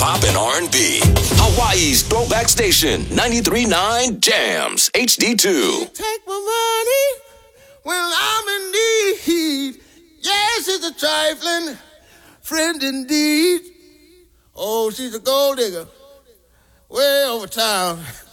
hip-hop and R&B. Hawaii's throwback station, 93.9 Jams, HD2. Take my money when I'm in need. Yes, it's a trifling friend indeed. Oh, she's a gold digger way over town.